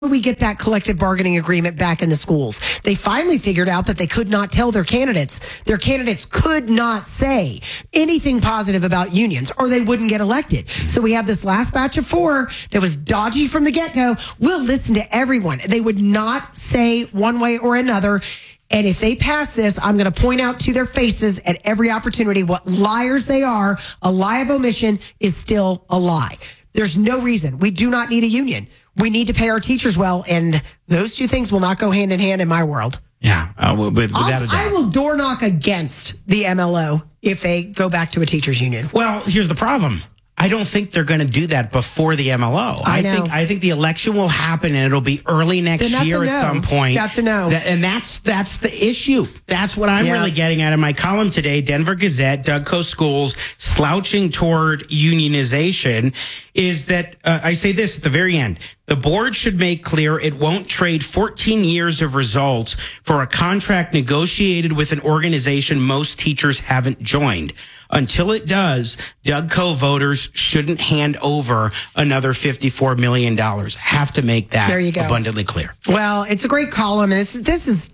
we get that collective bargaining agreement back in the schools? They finally figured out that they could not tell their candidates. Their candidates could not say anything positive about unions or they wouldn't get elected. So we have this last batch of 4 that was dodgy from the get-go. We'll listen to everyone. They would not say one way or another. And if they pass this, I'm going to point out to their faces at every opportunity what liars they are. A lie of omission is still a lie. There's no reason. We do not need a union. We need to pay our teachers well, and those two things will not go hand in hand in my world. Yeah, without a doubt. I will door knock against the MLO if they go back to a teachers union. Well, here's the problem. I don't think they're going to do that before the MLO. I think the election will happen and it'll be early next year at some point. That's a no. And that's the issue. That's what I'm really getting at in my column today. Denver Gazette, Doug Coe Schools slouching toward unionization is that I say this at the very end. The board should make clear it won't trade 14 years of results for a contract negotiated with an organization most teachers haven't joined. Until it does, Doug Coe voters shouldn't hand over another $54 million. Have to make that abundantly clear. Well, it's a great column. This is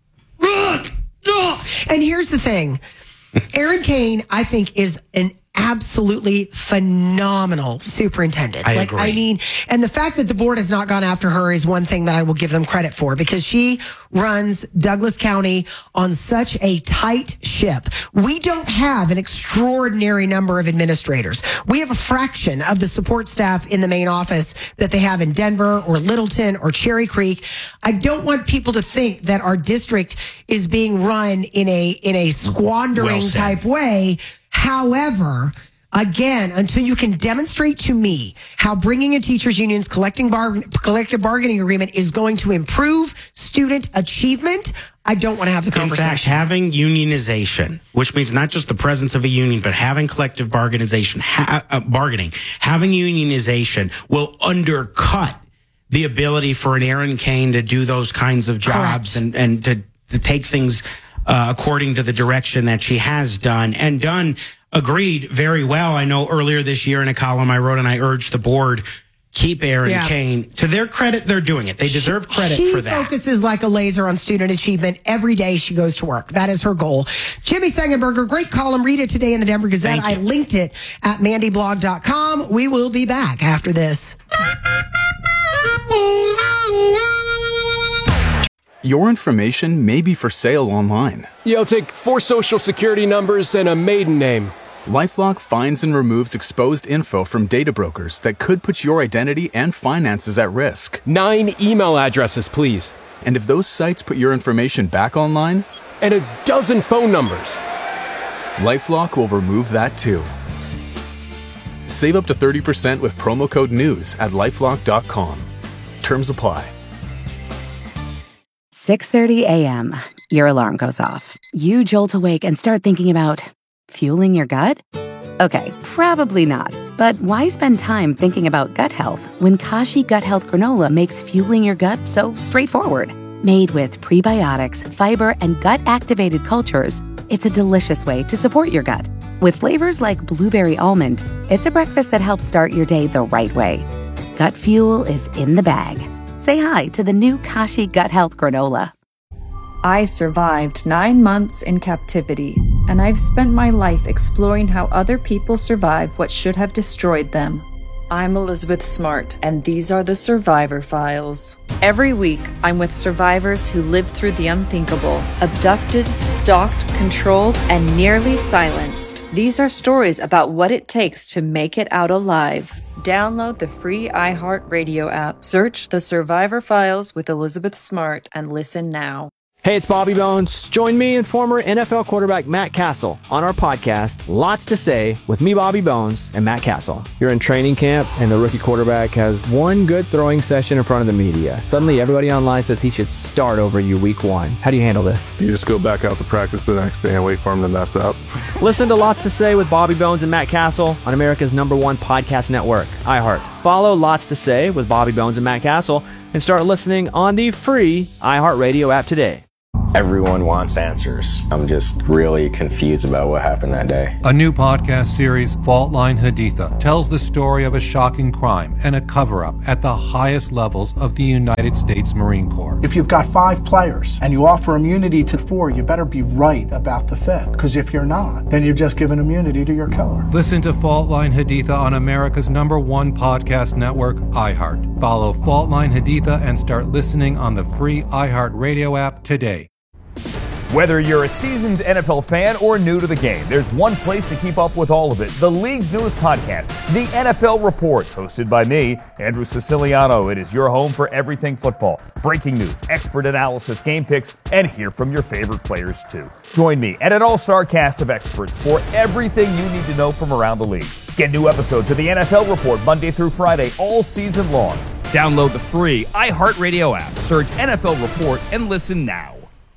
and here's the thing. Erin Kane, I think, is an absolutely phenomenal superintendent. I agree. I mean, and the fact that the board has not gone after her is one thing that I will give them credit for, because she runs Douglas County on such a tight ship. We don't have an extraordinary number of administrators. We have a fraction of the support staff in the main office that they have in Denver or Littleton or Cherry Creek. I don't want people to think that our district is being run in a squandering type way. However, again, until you can demonstrate to me how bringing in teachers unions collective bargaining agreement is going to improve student achievement, I don't want to have the conversation. In fact, having unionization, which means not just the presence of a union, but having collective bargaining, having unionization will undercut the ability for an Erin Kane to do those kinds of jobs and to take things according to the direction that she has done and done. Agreed very well. I know earlier this year in a column I wrote and I urged the board, keep Erin Kane. To their credit, they're doing it. They deserve credit for that. She focuses like a laser on student achievement every day she goes to work. That is her goal. Jimmy Sengenberger, great column. Read it today in the Denver Gazette. I linked it at mandyblog.com. We will be back after this. Your information may be for sale online. I'll take 4 social security numbers and a maiden name. LifeLock finds and removes exposed info from data brokers that could put your identity and finances at risk. 9 email addresses, please. And if those sites put your information back online? And a dozen phone numbers. LifeLock will remove that too. Save up to 30% with promo code NEWS at LifeLock.com. Terms apply. 6:30 a.m. Your alarm goes off. You jolt awake and start thinking about fueling your gut? Okay, probably not. But why spend time thinking about gut health when Kashi Gut Health Granola makes fueling your gut so straightforward? Made with prebiotics, fiber, and gut-activated cultures, it's a delicious way to support your gut. With flavors like blueberry almond, it's a breakfast that helps start your day the right way. Gut fuel is in the bag. Say hi to the new Kashi Gut Health Granola. I survived 9 months in captivity, and I've spent my life exploring how other people survived what should have destroyed them. I'm Elizabeth Smart, and these are the Survivor Files. Every week, I'm with survivors who lived through the unthinkable, abducted, stalked, controlled, and nearly silenced. These are stories about what it takes to make it out alive. Download the free iHeartRadio app, search The Survivor Files with Elizabeth Smart, and listen now. Hey, it's Bobby Bones. Join me and former NFL quarterback Matt Castle on our podcast, Lots to Say, with me, Bobby Bones, and Matt Castle. You're in training camp, and the rookie quarterback has one good throwing session in front of the media. Suddenly, everybody online says he should start over you week 1. How do you handle this? You just go back out to practice the next day and wait for him to mess up. Listen to Lots to Say with Bobby Bones and Matt Castle on America's #1 podcast network, iHeart. Follow Lots to Say with Bobby Bones and Matt Castle and start listening on the free iHeartRadio app today. Everyone wants answers. I'm just really confused about what happened that day. A new podcast series, Fault Line Haditha, tells the story of a shocking crime and a cover-up at the highest levels of the United States Marine Corps. If you've got 5 players and you offer immunity to 4, you better be right about the 5th. Because if you're not, then you've just given immunity to your killer. Listen to Fault Line Haditha on America's #1 podcast network, iHeart. Follow Fault Line Haditha and start listening on the free iHeart Radio app today. Whether you're a seasoned NFL fan or new to the game, there's one place to keep up with all of it. The league's newest podcast, The NFL Report, hosted by me, Andrew Siciliano. It is your home for everything football. Breaking news, expert analysis, game picks, and hear from your favorite players too. Join me and an all-star cast of experts for everything you need to know from around the league. Get new episodes of The NFL Report Monday through Friday all season long. Download the free iHeartRadio app. Search NFL Report and listen now.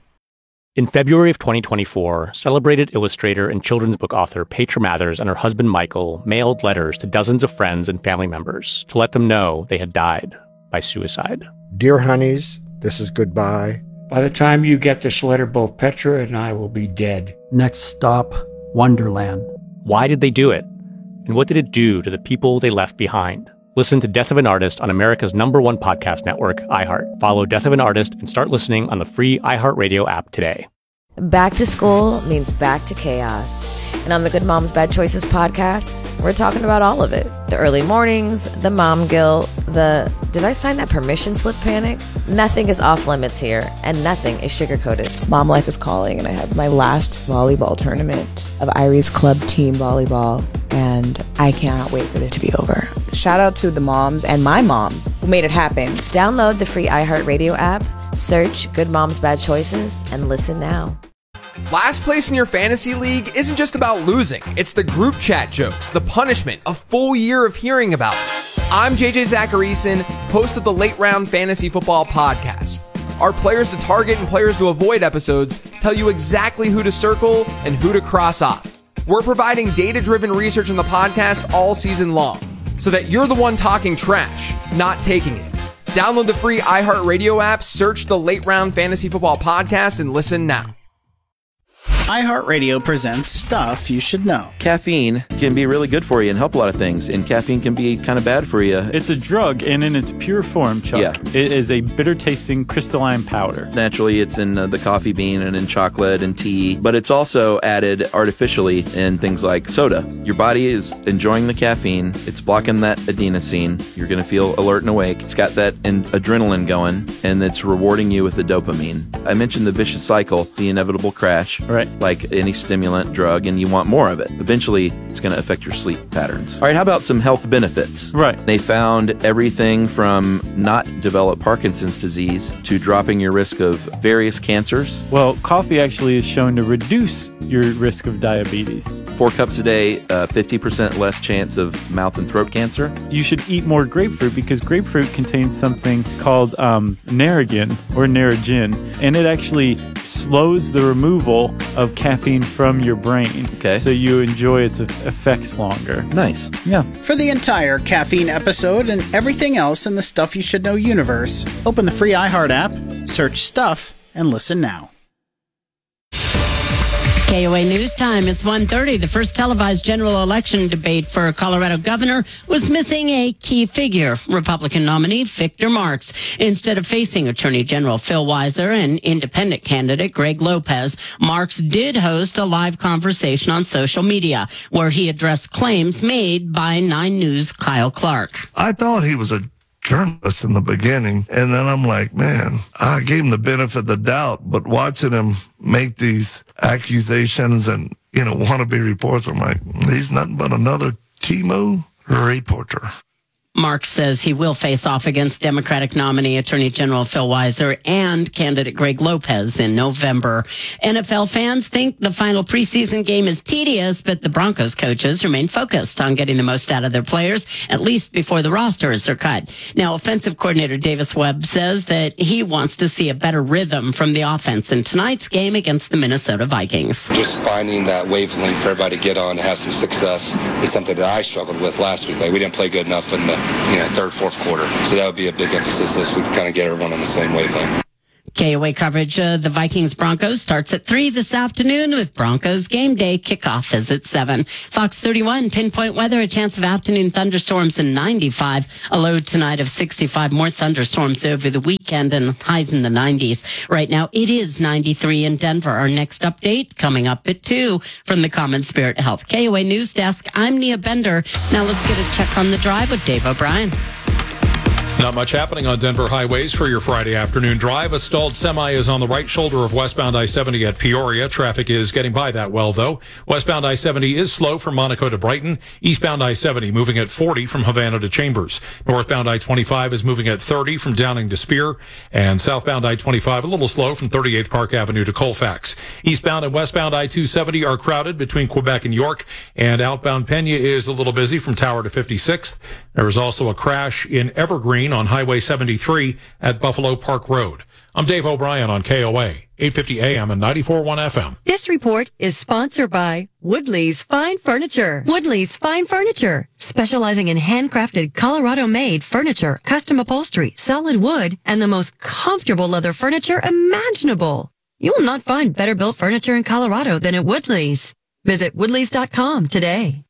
In February of 2024, celebrated illustrator and children's book author Petra Mathers and her husband Michael mailed letters to dozens of friends and family members to let them know they had died by suicide. Dear honeys, this is goodbye. By the time you get this letter, both Petra and I will be dead. Next stop, Wonderland. Why did they do it? And what did it do to the people they left behind? Listen to Death of an Artist on America's #1 podcast network, iHeart. Follow Death of an Artist and start listening on the free iHeartRadio app today. Back to school means back to chaos. And on the Good Moms Bad Choices podcast, we're talking about all of it. The early mornings, the mom guilt, the did I sign that permission slip panic? Nothing is off limits here, and nothing is sugar-coated. Mom life is calling, and I have my last volleyball tournament of Irie's Club Team Volleyball, and I cannot wait for it to be over. Shout out to the moms and my mom who made it happen. Download the free iHeartRadio app, search Good Moms Bad Choices, and listen now. Last place in your fantasy league isn't just about losing. It's the group chat jokes, the punishment, a full year of hearing about it. I'm JJ Zacharyson, host of the Late Round Fantasy Football Podcast. Our players to target and players to avoid episodes tell you exactly who to circle and who to cross off. We're providing data-driven research in the podcast all season long, so that you're the one talking trash, not taking it. Download the free iHeartRadio app, search the Late Round Fantasy Football Podcast, and listen now. iHeartRadio presents Stuff You Should Know. Caffeine can be really good for you and help a lot of things, and caffeine can be kind of bad for you. It's a drug, and in its pure form, Chuck, it is a bitter-tasting crystalline powder. Naturally, it's in the coffee bean and in chocolate and tea, but it's also added artificially in things like soda. Your body is enjoying the caffeine. It's blocking that adenosine. You're going to feel alert and awake. It's got that adrenaline going, and it's rewarding you with the dopamine. I mentioned the vicious cycle, the inevitable crash. Right. Like any stimulant drug, and you want more of it. Eventually, it's going to affect your sleep patterns. All right, how about some health benefits? Right. They found everything from not develop Parkinson's disease to dropping your risk of various cancers. Well, coffee actually is shown to reduce your risk of diabetes. 4 cups a day, 50% less chance of mouth and throat cancer. You should eat more grapefruit because grapefruit contains something called Narragin or Narragin, and it actually slows the removal of caffeine from your brain. Okay. So you enjoy its effects longer. Nice. Yeah. For the entire caffeine episode and everything else in the Stuff You Should Know universe, open the free iHeart app, search Stuff, and listen now. KOA News Time. It's 1:30. The first televised general election debate for Colorado governor was missing a key figure, Republican nominee Victor Marx. Instead of facing Attorney General Phil Weiser and independent candidate Greg Lopez, Marx did host a live conversation on social media where he addressed claims made by 9 News' Kyle Clark. I thought he was a journalist in the beginning, and then I'm like, man, I gave him the benefit of the doubt, but watching him make these accusations and, wannabe reports, I'm like, he's nothing but another Timo reporter. Marx says he will face off against Democratic nominee Attorney General Phil Weiser and candidate Greg Lopez in November. NFL fans think the final preseason game is tedious, but the Broncos coaches remain focused on getting the most out of their players, at least before the rosters are cut. Now, offensive coordinator Davis Webb says that he wants to see a better rhythm from the offense in tonight's game against the Minnesota Vikings. Just finding that wavelength for everybody to get on and have some success is something that I struggled with last week. Like, we didn't play good enough in the third, fourth quarter. So that would be a big emphasis this week to kind of get everyone on the same wavelength. KOA coverage of the Vikings-Broncos starts at 3 this afternoon with Broncos game day. Kickoff is at 7. Fox 31, pinpoint weather, a chance of afternoon thunderstorms and 95. A low tonight of 65. More thunderstorms over the weekend and highs in the 90s. Right now, it is 93 in Denver. Our next update coming up at 2 from the Common Spirit Health. KOA News Desk, I'm Nia Bender. Now let's get a check on the drive with Dave O'Brien. Not much happening on Denver highways for your Friday afternoon drive. A stalled semi is on the right shoulder of westbound I-70 at Peoria. Traffic is getting by that well, though. Westbound I-70 is slow from Monaco to Brighton. Eastbound I-70 moving at 40 from Havana to Chambers. Northbound I-25 is moving at 30 from Downing to Spear. And southbound I-25 a little slow from 38th Park Avenue to Colfax. Eastbound and westbound I-270 are crowded between Quebec and York. And outbound Pena is a little busy from Tower to 56th. There was also a crash in Evergreen on Highway 73 at Buffalo Park Road. I'm Dave O'Brien on KOA, 850 AM and 94.1 FM. This report is sponsored by Woodley's Fine Furniture. Woodley's Fine Furniture, specializing in handcrafted Colorado-made furniture, custom upholstery, solid wood, and the most comfortable leather furniture imaginable. You will not find better built furniture in Colorado than at Woodley's. Visit woodleys.com today.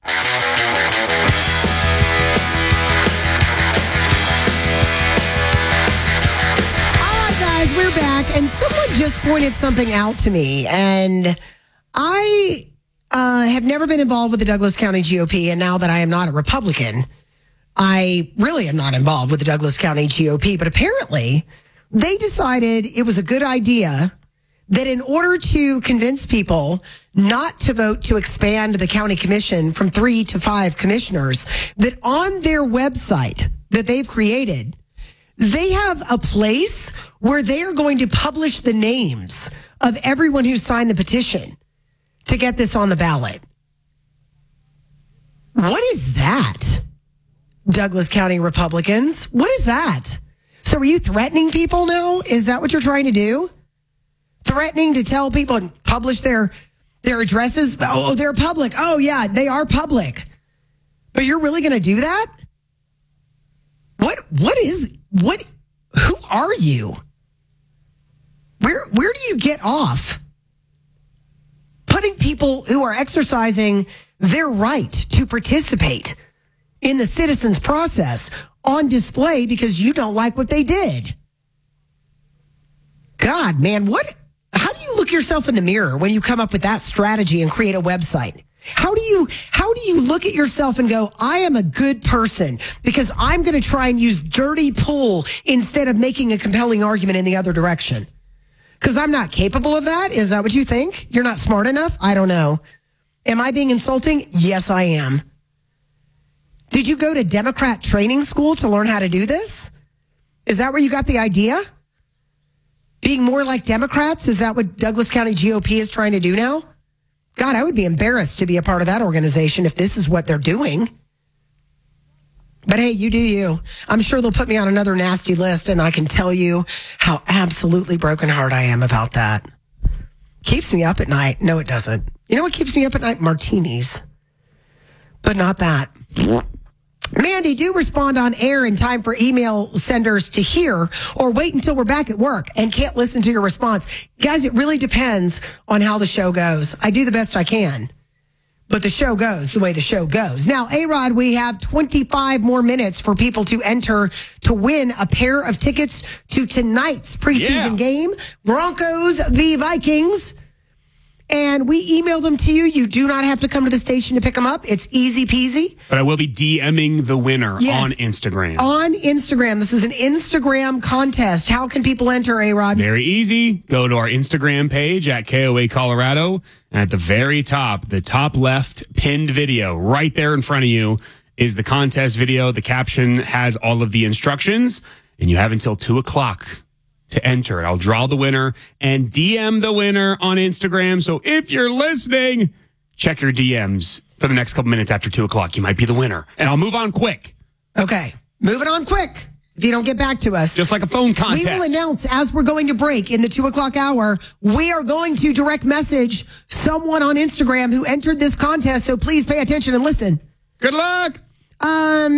We're back, and someone just pointed something out to me, and I have never been involved with the Douglas County GOP, and now that I am not a Republican, I really am not involved with the Douglas County GOP, but apparently they decided it was a good idea that in order to convince people not to vote to expand the county commission from 3 to 5 commissioners, that on their website that they've created, they have a place where they are going to publish the names of everyone who signed the petition to get this on the ballot. What is that, Douglas County Republicans? What is that? So are you threatening people now? Is that what you're trying to do? Threatening to tell people and publish their addresses? Oh, they're public. Oh, yeah, they are public. But you're really going to do that? Who are you? Where do you get off putting people who are exercising their right to participate in the citizens process on display because you don't like what they did? God, man, how do you look yourself in the mirror when you come up with that strategy and create a website? How do you look at yourself and go, I am a good person because I'm going to try and use dirty pool instead of making a compelling argument in the other direction? Because I'm not capable of that? Is that what you think? You're not smart enough? I don't know. Am I being insulting? Yes, I am. Did you go to Democrat training school to learn how to do this? Is that where you got the idea? Being more like Democrats? Is that what Douglas County GOP is trying to do now? God, I would be embarrassed to be a part of that organization if this is what they're doing. But hey, you do you. I'm sure they'll put me on another nasty list, and I can tell you how absolutely brokenhearted I am about that. Keeps me up at night. No, it doesn't. You know what keeps me up at night? Martinis. But not that. Mandy, do respond on air in time for email senders to hear, or wait until we're back at work and can't listen to your response. Guys, it really depends on how the show goes. I do the best I can, but the show goes the way the show goes. Now, A-Rod, we have 25 more minutes for people to enter to win a pair of tickets to tonight's preseason game, Broncos v. Vikings. And we email them to you. You do not have to come to the station to pick them up. It's easy peasy. But I will be DMing the winner on Instagram. On Instagram. This is an Instagram contest. How can people enter, A-Rod? Very easy. Go to our Instagram page at KOA Colorado. And at the very top, the top left pinned video right there in front of you is the contest video. The caption has all of the instructions. And you have until 2 o'clock to enter it. I'll draw the winner and DM the winner on Instagram. So if you're listening, check your DMs for the next couple minutes after 2 o'clock. You might be the winner. And I'll move on quick. Okay. Moving on quick. If you don't get back to us. Just like a phone contest. We will announce as we're going to break in the 2 o'clock hour, we are going to direct message someone on Instagram who entered this contest. So please pay attention and listen. Good luck.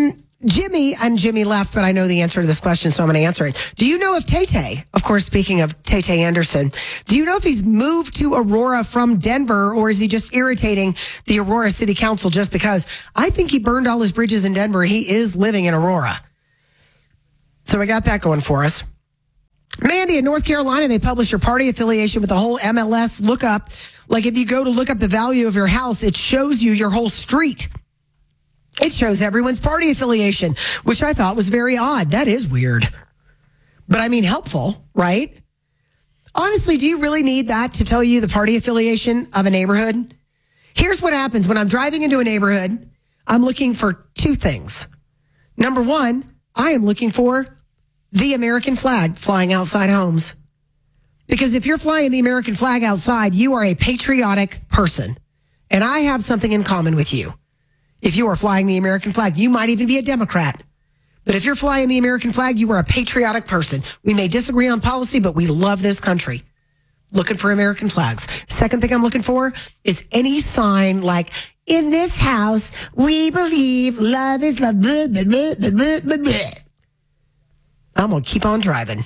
Jimmy left, but I know the answer to this question, so I'm going to answer it. Do you know if Tay-Tay, of course, speaking of Tay-Tay Anderson, do you know if he's moved to Aurora from Denver, or is he just irritating the Aurora City Council just because? I think he burned all his bridges in Denver. He is living in Aurora. So we got that going for us. Mandy, in North Carolina, they publish your party affiliation with the whole MLS lookup. Like if you go to look up the value of your house, it shows you your whole street. It shows everyone's party affiliation, which I thought was very odd. That is weird. But I mean, helpful, right? Honestly, do you really need that to tell you the party affiliation of a neighborhood? Here's what happens when I'm driving into a neighborhood. I'm looking for two things. Number one, I am looking for the American flag flying outside homes. Because if you're flying the American flag outside, you are a patriotic person. And I have something in common with you. If you are flying the American flag, you might even be a Democrat. But if you're flying the American flag, you are a patriotic person. We may disagree on policy, but we love this country. Looking for American flags. Second thing I'm looking for is any sign like, in this house, we believe love is love. Blah, blah, blah, blah, blah, blah. I'm going to keep on driving.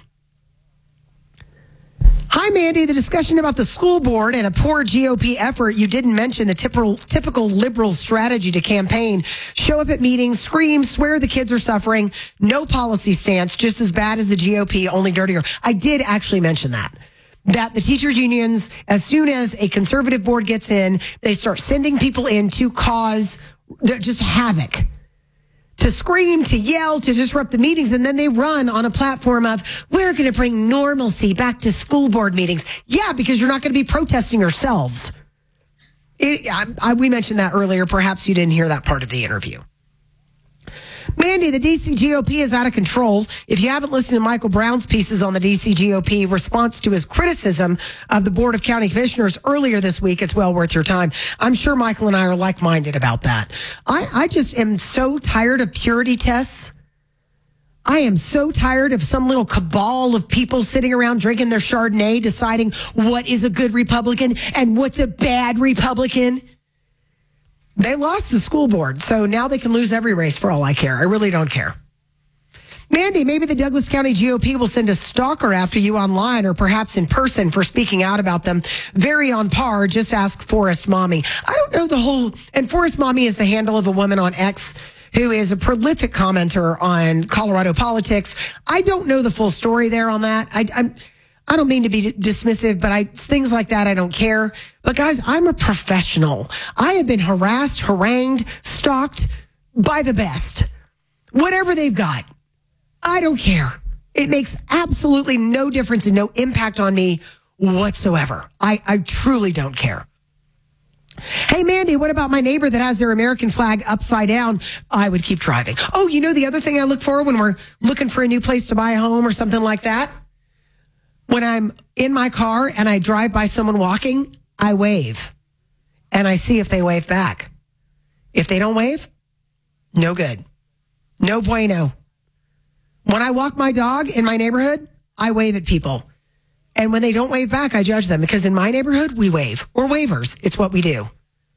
Hi, Mandy. The discussion about the school board and a poor GOP effort. You didn't mention the typical liberal strategy to campaign. Show up at meetings, scream, swear the kids are suffering. No policy stance, just as bad as the GOP, only dirtier. I did actually mention that the teachers unions, as soon as a conservative board gets in, they start sending people in to cause just havoc. To scream, to yell, to disrupt the meetings, and then they run on a platform of, we're going to bring normalcy back to school board meetings. Yeah, because you're not going to be protesting yourselves. We mentioned that earlier. Perhaps you didn't hear that part of the interview. Mandy, the DC GOP is out of control. If you haven't listened to Michael Brown's pieces on the DC GOP response to his criticism of the Board of County Commissioners earlier this week, it's well worth your time. I'm sure Michael and I are like-minded about that. I just am so tired of purity tests. I am so tired of some little cabal of people sitting around drinking their Chardonnay, deciding what is a good Republican and what's a bad Republican. They lost the school board, so now they can lose every race for all I care. I really don't care. Mandy, maybe the Douglas County GOP will send a stalker after you online or perhaps in person for speaking out about them. Very on par. Just ask Forest Mommy. I don't know the whole, and Forest Mommy is the handle of a woman on X who is a prolific commenter on Colorado politics. I don't know the full story there on that. I don't mean to be dismissive, but things like that, I don't care. But guys, I'm a professional. I have been harassed, harangued, stalked by the best. Whatever they've got, I don't care. It makes absolutely no difference and no impact on me whatsoever. I truly don't care. Hey, Mandy, what about my neighbor that has their American flag upside down? I would keep driving. Oh, you know the other thing I look for when we're looking for a new place to buy a home or something like that? When I'm in my car and I drive by someone walking, I wave. And I see if they wave back. If they don't wave, no good. No bueno. When I walk my dog in my neighborhood, I wave at people. And when they don't wave back, I judge them. Because in my neighborhood, we wave. We're wavers. It's what we do.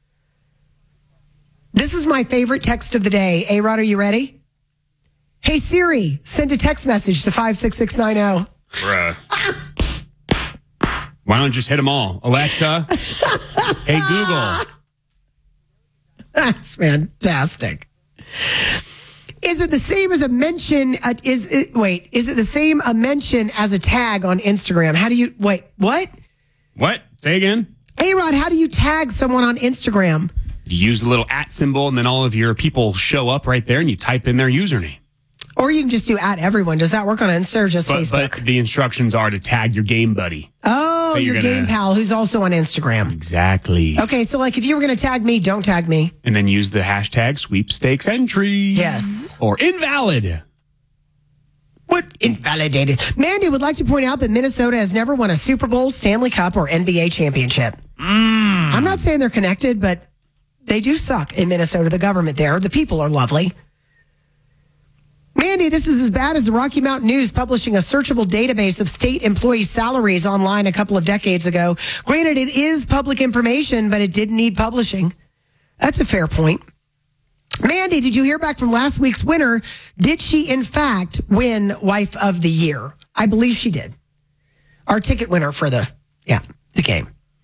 This is my favorite text of the day. A-Rod, are you ready? Hey, Siri, send a text message to 56690. Bruh. Why don't you just hit them all? Alexa, hey, Google. That's fantastic. Is it the same as a mention? Is it the same a mention as a tag on Instagram? How do you, what? What? Say again? Hey, Rod, how do you tag someone on Instagram? You use the little @ symbol and then all of your people show up right there and you type in their username. Or you can just do @everyone. Does that work on Insta or just Facebook? But the instructions are to tag your game buddy. Oh, your game pal who's also on Instagram. Exactly. Okay, so like if you were going to tag me, don't tag me. And then use the hashtag sweepstakes entry. Yes. Or invalid. What? Invalidated. Mandy would like to point out that Minnesota has never won a Super Bowl, Stanley Cup, or NBA championship. I'm not saying they're connected, but they do suck in Minnesota, the government there. The people are lovely. Mandy, this is as bad as the Rocky Mountain News publishing a searchable database of state employee salaries online a couple of decades ago. Granted, it is public information, but it didn't need publishing. That's a fair point. Mandy, did you hear back from last week's winner? Did she, in fact, win Wife of the Year? I believe she did. Our ticket winner for the game.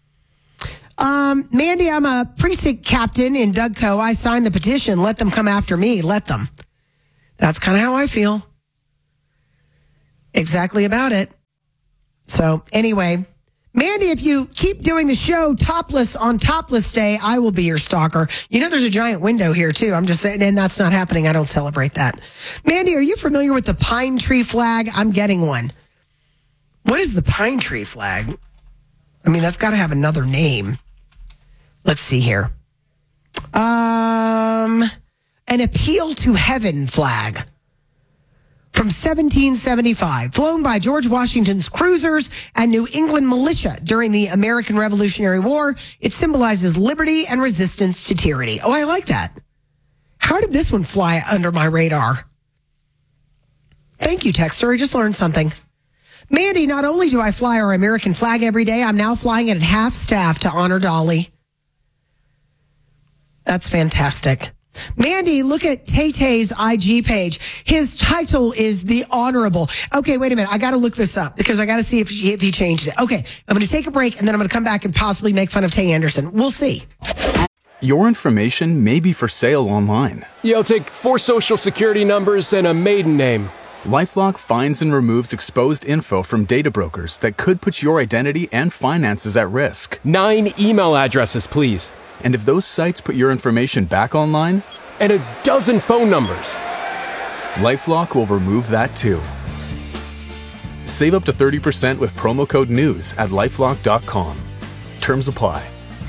Mandy, I'm a precinct captain in Dougco. I signed the petition. Let them come after me. Let them. That's kind of how I feel. Exactly about it. So anyway, Mandy, if you keep doing the show topless on Topless Day, I will be your stalker. You know, there's a giant window here too. I'm just saying, and that's not happening. I don't celebrate that. Mandy, are you familiar with the pine tree flag? I'm getting one. What is the pine tree flag? I mean, that's got to have another name. Let's see here. An appeal to heaven flag from 1775, flown by George Washington's cruisers and New England militia during the American Revolutionary War. It symbolizes liberty and resistance to tyranny. Oh, I like that. How did this one fly under my radar? Thank you, Texter. I just learned something. Mandy, not only do I fly our American flag every day, I'm now flying it at half staff to honor Dolly. That's fantastic. Mandy, look at Tay-Tay's IG page. His title is The Honorable. Okay, wait a minute. I got to look this up because I got to see if he changed it. Okay, I'm going to take a break and then I'm going to come back and possibly make fun of Tay Anderson. We'll see. Your information may be for sale online. Yeah, I'll take 4 social security numbers and a maiden name. LifeLock finds and removes exposed info from data brokers that could put your identity and finances at risk. 9 email addresses, please. And if those sites put your information back online? And a dozen phone numbers. LifeLock will remove that too. Save up to 30% with promo code NEWS at LifeLock.com. Terms apply.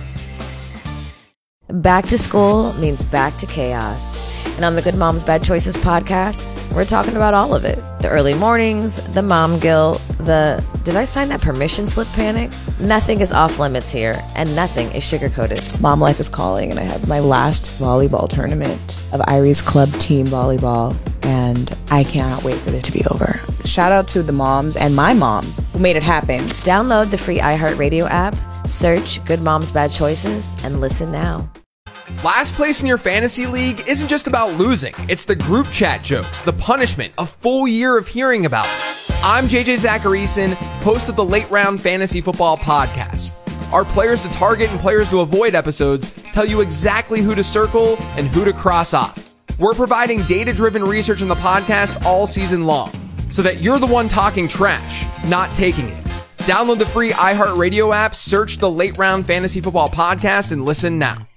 Back to school means back to chaos. And on the Good Moms Bad Choices podcast, we're talking about all of it. The early mornings, the mom guilt, the did I sign that permission slip panic? Nothing is off limits here, and nothing is sugar-coated. Mom life is calling, and I have my last volleyball tournament of Iris Club Team Volleyball, and I cannot wait for it to be over. Shout out to the moms and my mom who made it happen. Download the free iHeartRadio app, search Good Moms Bad Choices, and listen now. Last place in your fantasy league isn't just about losing. It's the group chat jokes, the punishment, a full year of hearing about it. I'm JJ Zacharyson, host of the Late Round Fantasy Football Podcast. Our players to target and players to avoid episodes tell you exactly who to circle and who to cross off. We're providing data-driven research in the podcast all season long, so that you're the one talking trash, not taking it. Download the free iHeartRadio app, search the Late Round Fantasy Football Podcast, and listen now.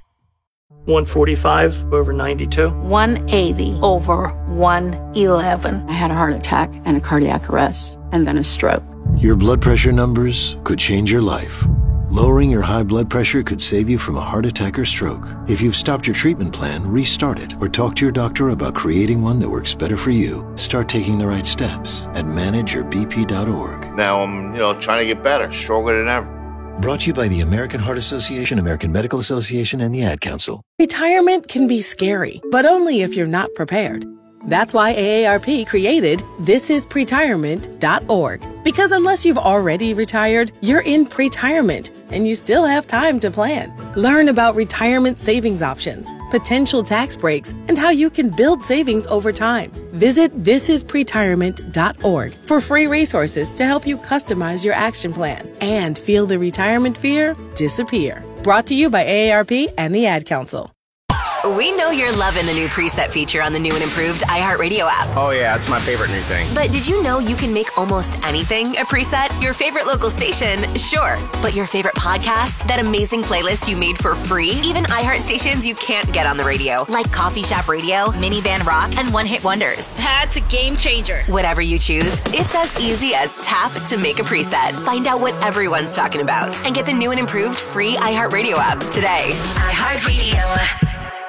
145 over 92. 180 over 111. I had a heart attack and a cardiac arrest and then a stroke. Your blood pressure numbers could change your life. Lowering your high blood pressure could save you from a heart attack or stroke. If you've stopped your treatment plan, restart it or talk to your doctor about creating one that works better for you. Start taking the right steps at manageyourbp.org. Now I'm, trying to get better, stronger than ever. Brought to you by the American Heart Association, American Medical Association, and the Ad Council. Retirement can be scary, but only if you're not prepared. That's why AARP created thisispretirement.org. Because unless you've already retired, you're in pretirement, and you still have time to plan. Learn about retirement savings options, potential tax breaks, and how you can build savings over time. Visit thisispretirement.org for free resources to help you customize your action plan and feel the retirement fear disappear. Brought to you by AARP and the Ad Council. We know you're loving the new preset feature on the new and improved iHeartRadio app. Oh yeah, it's my favorite new thing. But did you know you can make almost anything a preset? Your favorite local station, sure. But your favorite podcast? That amazing playlist you made for free? Even iHeart stations you can't get on the radio, like Coffee Shop Radio, Minivan Rock, and One Hit Wonders. That's a game changer. Whatever you choose, it's as easy as tap to make a preset. Find out what everyone's talking about and get the new and improved free iHeartRadio app today. iHeartRadio.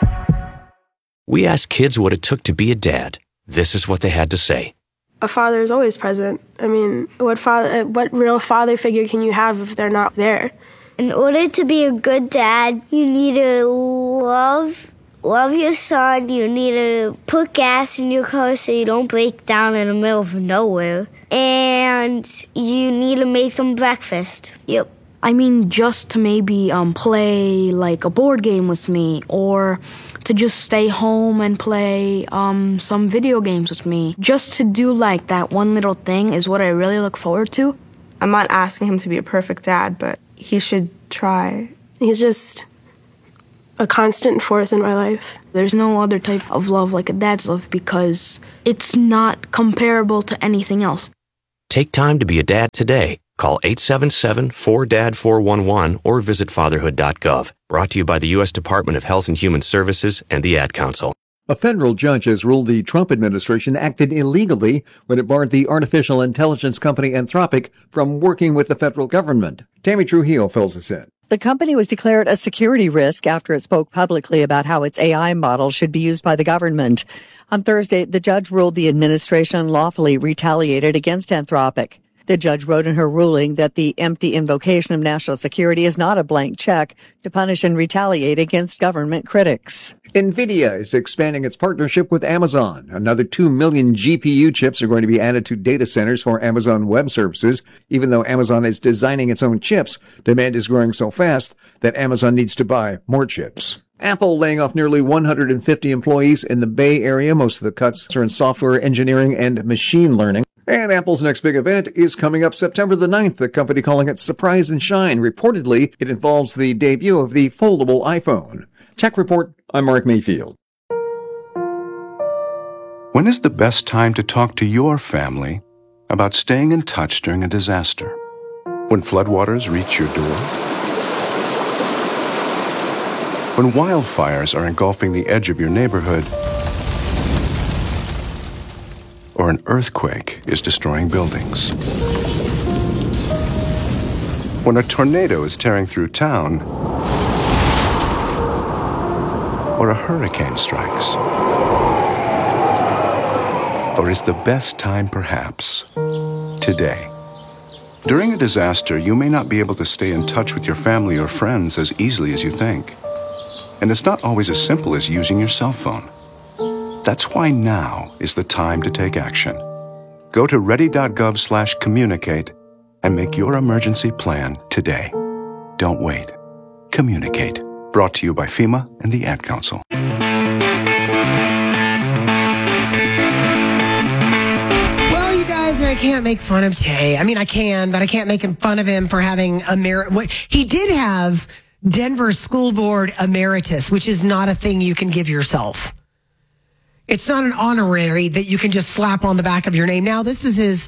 We asked kids what it took to be a dad. This is what they had to say. A father is always present. I mean, what real father figure can you have if they're not there? In order to be a good dad, you need to love your son. You need to put gas in your car so you don't break down in the middle of nowhere. And you need to make them breakfast. Yep. I mean, just to maybe play like a board game with me, or to just stay home and play some video games with me. Just to do like that one little thing is what I really look forward to. I'm not asking him to be a perfect dad, but he should try. He's just a constant force in my life. There's no other type of love like a dad's love because it's not comparable to anything else. Take time to be a dad today. Call 877-4DAD-411 or visit fatherhood.gov. Brought to you by the U.S. Department of Health and Human Services and the Ad Council. A federal judge has ruled the Trump administration acted illegally when it barred the artificial intelligence company Anthropic from working with the federal government. Tammy Trujillo fills us in. The company was declared a security risk after it spoke publicly about how its AI model should be used by the government. On Thursday, the judge ruled the administration lawfully retaliated against Anthropic. The judge wrote in her ruling that the empty invocation of national security is not a blank check to punish and retaliate against government critics. NVIDIA is expanding its partnership with Amazon. Another 2 million GPU chips are going to be added to data centers for Amazon Web Services. Even though Amazon is designing its own chips, demand is growing so fast that Amazon needs to buy more chips. Apple laying off nearly 150 employees in the Bay Area. Most of the cuts are in software engineering and machine learning. And Apple's next big event is coming up September the 9th, the company calling it Surprise and Shine. Reportedly, it involves the debut of the foldable iPhone. Tech Report, I'm Mark Mayfield. When is the best time to talk to your family about staying in touch during a disaster? When floodwaters reach your door? When wildfires are engulfing the edge of your neighborhood? Or an earthquake is destroying buildings? When a tornado is tearing through town? Or a hurricane strikes? Or is the best time perhaps today? During a disaster, you may not be able to stay in touch with your family or friends as easily as you think. And it's not always as simple as using your cell phone. That's why now is the time to take action. Go to ready.gov/communicate and make your emergency plan today. Don't wait. Communicate. Brought to you by FEMA and the Ad Council. Well, you guys, I can't make fun of Tay. I mean, I can, but I can't make fun of him for having he did have Denver School Board Emeritus, which is not a thing you can give yourself. It's not an honorary that you can just slap on the back of your name. Now, this is his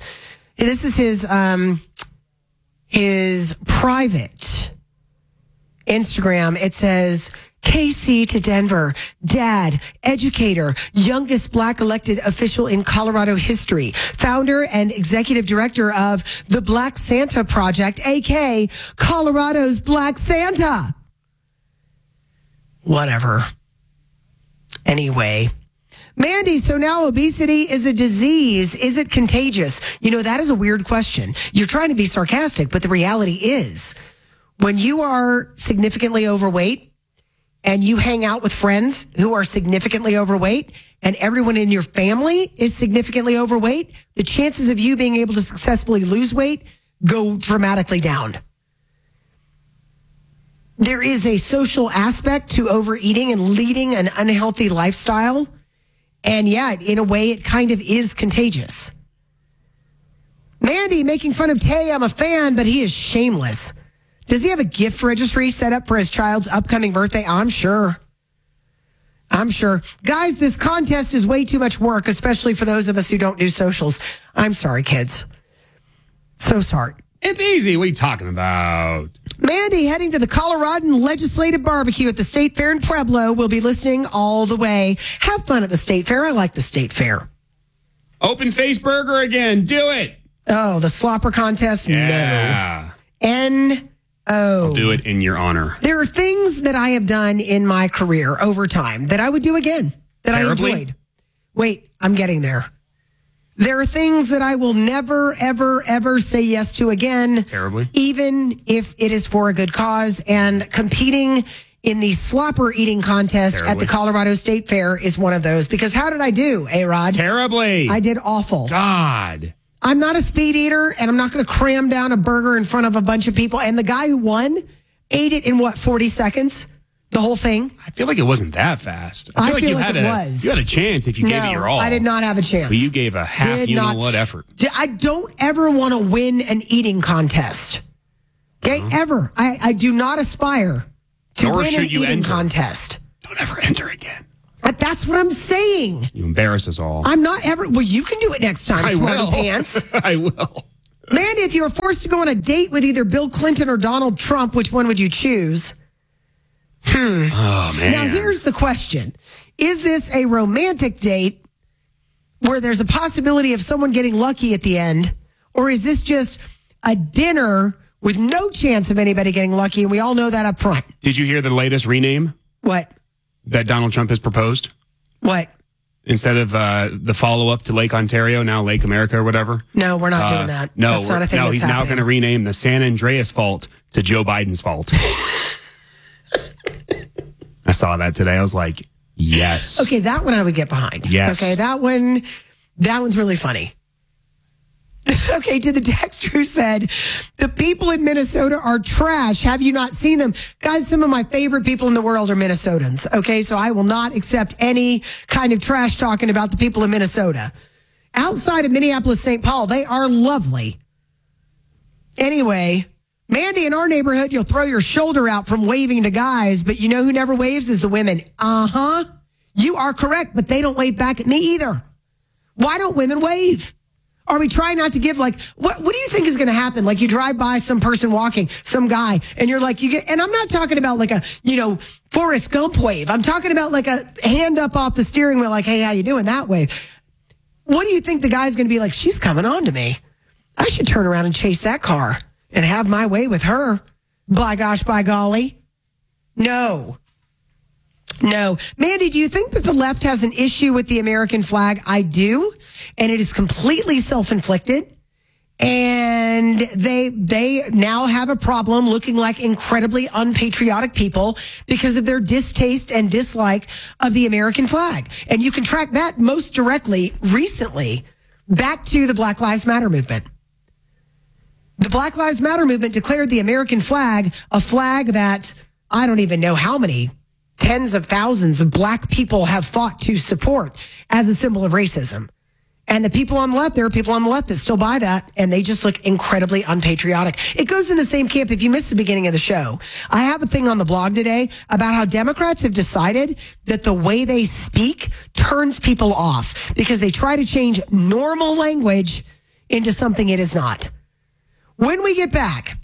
private Instagram. It says, KC to Denver, dad, educator, youngest black elected official in Colorado history, founder and executive director of the Black Santa Project, aka Colorado's Black Santa. Whatever. Anyway. Mandy, so now obesity is a disease. Is it contagious? You know, that is a weird question. You're trying to be sarcastic, but the reality is when you are significantly overweight and you hang out with friends who are significantly overweight and everyone in your family is significantly overweight, the chances of you being able to successfully lose weight go dramatically down. There is a social aspect to overeating and leading an unhealthy lifestyle. And yeah, in a way, it kind of is contagious. Mandy making fun of Tay. I'm a fan, but he is shameless. Does he have a gift registry set up for his child's upcoming birthday? I'm sure. Guys, this contest is way too much work, especially for those of us who don't do socials. I'm sorry, kids. So sorry. It's easy. What are you talking about? Mandy heading to the Coloradan Legislative Barbecue at the State Fair in Pueblo. Will be listening all the way. Have fun at the State Fair. I like the State Fair. Open face burger again. Do it. Oh, the slopper contest? Yeah. No. N-O. I'll do it in your honor. There are things that I have done in my career over time that I would do again, that Terribly? I enjoyed. Wait, I'm getting there. There are things that I will never, ever, ever say yes to again. Terribly. Even if it is for a good cause. And competing in the slopper eating contest at the Colorado State Fair is one of those. Because how did I do, A-Rod? Terribly. I did awful. God. I'm not a speed eater, and I'm not going to cram down a burger in front of a bunch of people. And the guy who won ate it in 40 seconds? The whole thing? I feel like it wasn't that fast. I feel like you had a chance if you gave it your all. I did not have a chance. But you gave a half you-know-what effort. I don't ever want to win an eating contest. Okay? Ever. I do not aspire to win an eating contest. Don't ever enter again. That's what I'm saying. You embarrass us all. I'm not ever... Well, you can do it next time, smarty pants. I will. Mandy, if you were forced to go on a date with either Bill Clinton or Donald Trump, which one would you choose? Oh, man. Now, here's the question. Is this a romantic date where there's a possibility of someone getting lucky at the end? Or is this just a dinner with no chance of anybody getting lucky? And we all know that up front. Did you hear the latest rename? What? That Donald Trump has proposed? What? Instead of the follow-up to Lake Ontario, now Lake America or whatever? No, we're not doing that. No, that's not a thing that's he's happening. now going to rename the San Andreas Fault to Joe Biden's fault. I saw that today. I was like, yes. Okay, that one I would get behind. Yes. Okay, that one's really funny. Okay, to the texter who said, the people in Minnesota are trash. Have you not seen them? Guys, some of my favorite people in the world are Minnesotans. Okay, so I will not accept any kind of trash talking about the people in Minnesota. Outside of Minneapolis, St. Paul, they are lovely. Anyway, Mandy, in our neighborhood, you'll throw your shoulder out from waving to guys, but you know who never waves is the women. Uh-huh. You are correct, but they don't wave back at me either. Why don't women wave? Or we try not to give what do you think is going to happen? Like you drive by some person walking, some guy, and you're like, and I'm not talking about like a, Forrest Gump wave. I'm talking about like a hand up off the steering wheel, like, hey, how you doing? That wave. What do you think the guy's going to be like? She's coming on to me. I should turn around and chase that car and have my way with her. By gosh, by golly. No. Mandy, do you think that the left has an issue with the American flag? I do. And it is completely self-inflicted. And they now have a problem looking like incredibly unpatriotic people because of their distaste and dislike of the American flag. And you can track that most directly recently back to the Black Lives Matter movement. The Black Lives Matter movement declared the American flag a flag that I don't even know how many tens of thousands of black people have fought to support as a symbol of racism. And the people on the left, there are people on the left that still buy that, and they just look incredibly unpatriotic. It goes in the same camp. If you missed the beginning of the show, I have a thing on the blog today about how Democrats have decided that the way they speak turns people off because they try to change normal language into something it is not. When we get back,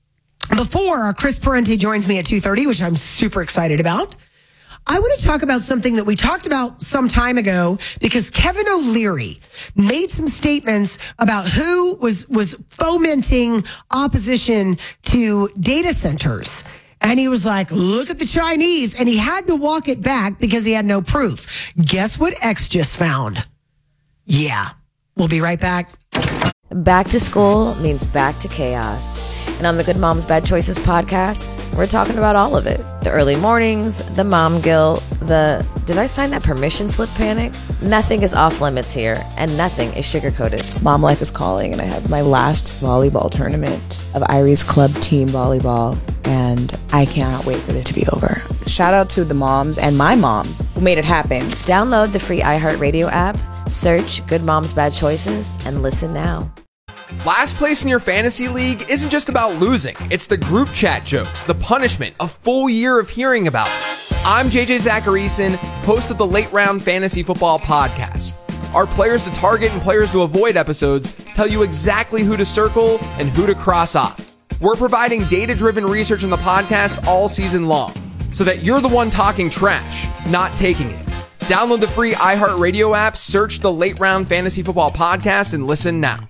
before Chris Parente joins me at 2:30, which I'm super excited about, I want to talk about something that we talked about some time ago because Kevin O'Leary made some statements about who was fomenting opposition to data centers. And he was like, look at the Chinese. And he had to walk it back because he had no proof. Guess what X just found? Yeah, we'll be right back. Back to school means back to chaos. And on the Good Moms Bad Choices podcast, we're talking about all of it. The early mornings, the mom guilt, did I sign that permission slip panic? Nothing is off limits here, and nothing is sugar-coated. Mom life is calling, and I have my last volleyball tournament of Iris Club Team Volleyball, and I cannot wait for it to be over. Shout out to the moms and my mom who made it happen. Download the free iHeartRadio app, search Good Moms Bad Choices, and listen now. Last place in your fantasy league isn't just about losing. It's the group chat jokes, the punishment, a full year of hearing about it. I'm JJ Zacharyson, host of the Late Round Fantasy Football Podcast. Our players to target and players to avoid episodes tell you exactly who to circle and who to cross off. We're providing data-driven research in the podcast all season long, so that you're the one talking trash, not taking it. Download the free iHeartRadio app, search the Late Round Fantasy Football Podcast, and listen now.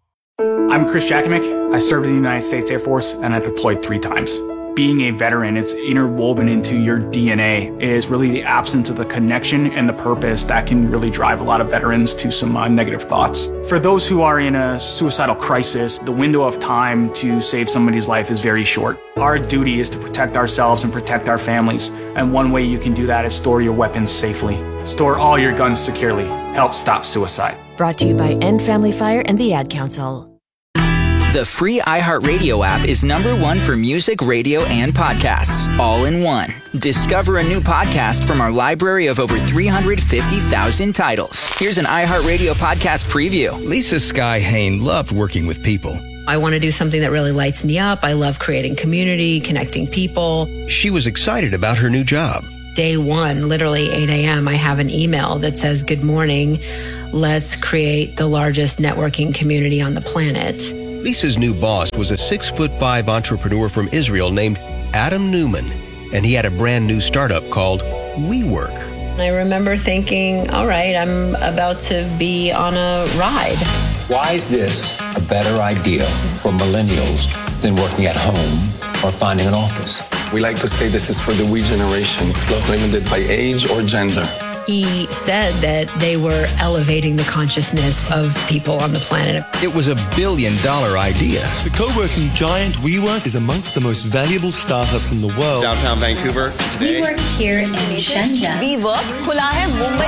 I'm Chris Jakimick. I served in the United States Air Force and I deployed 3 times. Being a veteran, it's interwoven into your DNA. It is really the absence of the connection and the purpose that can really drive a lot of veterans to some negative thoughts. For those who are in a suicidal crisis, the window of time to save somebody's life is very short. Our duty is to protect ourselves and protect our families. And one way you can do that is store your weapons safely. Store all your guns securely. Help stop suicide. Brought to you by End Family Fire and the Ad Council. The free iHeartRadio app is #1 for music, radio, and podcasts, all in one. Discover a new podcast from our library of over 350,000 titles. Here's an iHeartRadio podcast preview. Lisa Sky Hain loved working with people. I want to do something that really lights me up. I love creating community, connecting people. She was excited about her new job. Day one, literally 8 a.m., I have an email that says, "Good morning. Let's create the largest networking community on the planet." Lisa's new boss was a 6'5" entrepreneur from Israel named Adam Newman, and he had a brand new startup called WeWork. I remember thinking, all right, I'm about to be on a ride. Why is this a better idea for millennials than working at home or finding an office? We like to say this is for the we generation. It's not limited by age or gender. He said that they were elevating the consciousness of people on the planet. It was a $1 billion idea. The co-working giant WeWork is amongst the most valuable startups in the world. Downtown Vancouver today. We work here in Shenzhen. WeWork खुला है मुंबई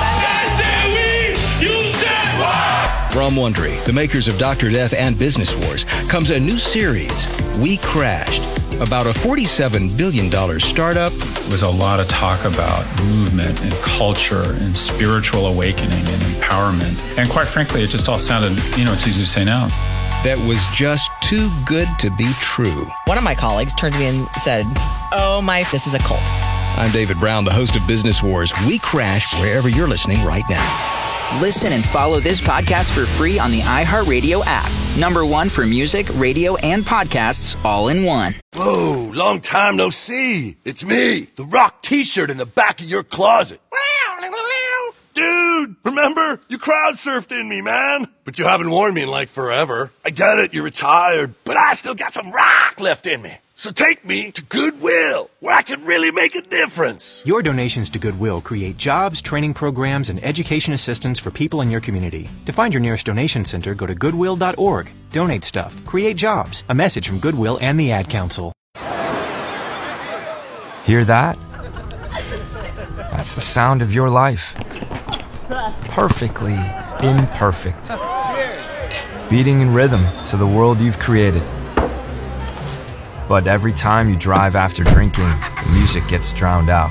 के। From Wondery, the makers of Dr. Death and Business Wars, comes a new series, We Crashed, about a $47 billion startup. There was a lot of talk about movement and culture and spiritual awakening and empowerment. And quite frankly, it just all sounded, it's easy to say now. That was just too good to be true. One of my colleagues turned to me and said, this is a cult. I'm David Brown, the host of Business Wars. We Crashed wherever you're listening right now. Listen and follow this podcast for free on the iHeartRadio app. #1 for music, radio, and podcasts, all in one. Whoa, long time no see. It's me, the Rock t-shirt in the back of your closet. Dude, remember? You crowd surfed in me, man. But you haven't worn me in like forever. I get it, you're retired, but I still got some rock left in me. So take me to Goodwill, where I can really make a difference. Your donations to Goodwill create jobs, training programs, and education assistance for people in your community. To find your nearest donation center, go to goodwill.org. Donate stuff. Create jobs. A message from Goodwill and the Ad Council. Hear that? That's the sound of your life. Perfectly imperfect. Beating in rhythm to the world you've created. But every time you drive after drinking, the music gets drowned out.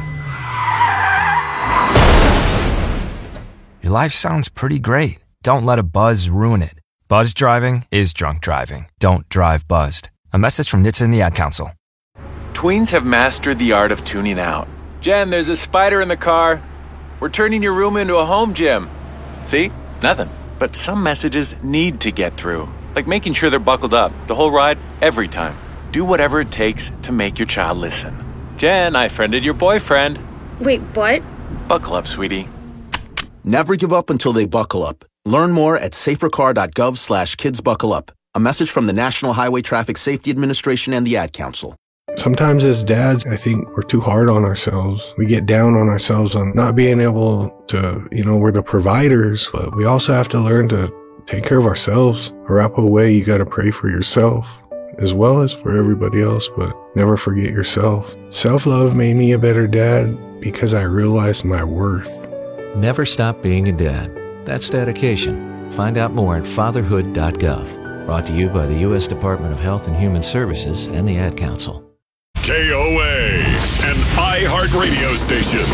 Your life sounds pretty great. Don't let a buzz ruin it. Buzz driving is drunk driving. Don't drive buzzed. A message from NHTSA and the Ad Council. Tweens have mastered the art of tuning out. Jen, there's a spider in the car. We're turning your room into a home gym. See? Nothing. But some messages need to get through. Like making sure they're buckled up the whole ride, every time. Do whatever it takes to make your child listen. Jen, I friended your boyfriend. Wait, what? Buckle up, sweetie. Never give up until they buckle up. Learn more at safercar.gov/kidsbuckleup. A message from the National Highway Traffic Safety Administration and the Ad Council. Sometimes as dads, I think we're too hard on ourselves. We get down on ourselves on not being able to, we're the providers, but we also have to learn to take care of ourselves. Wrap away, you got to pray for yourself as well as for everybody else, but never forget yourself. Self-love made me a better dad because I realized my worth. Never stop being a dad. That's dedication. Find out more at fatherhood.gov. Brought to you by the U.S. Department of Health and Human Services and the Ad Council. KOA, an iHeartRadio station.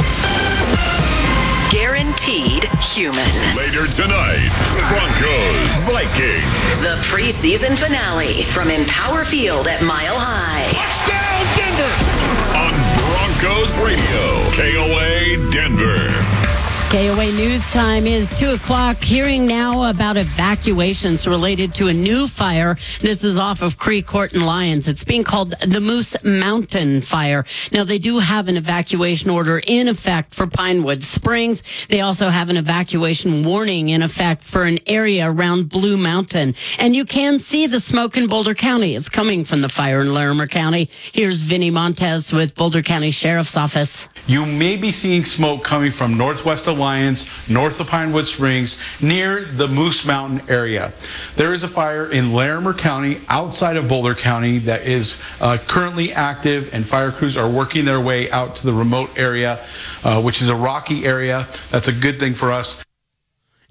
Guaranteed human. Later tonight, Broncos, Vikings. The preseason finale from Empower Field at Mile High. Touchdown, Denver! On Broncos Radio, KOA Denver. KOA News Time is 2 o'clock. Hearing now about evacuations related to a new fire. This is off of Cree Court and Lyons. It's being called the Moose Mountain Fire. Now, they do have an evacuation order in effect for Pinewood Springs. They also have an evacuation warning in effect for an area around Blue Mountain. And you can see the smoke in Boulder County. It's coming from the fire in Larimer County. Here's Vinny Montez with Boulder County Sheriff's Office. You may be seeing smoke coming from northwest Alliance, north of Pinewood Springs, near the Moose Mountain area. There is a fire in Larimer County, outside of Boulder County, that is currently active, and fire crews are working their way out to the remote area, which is a rocky area. That's a good thing for us.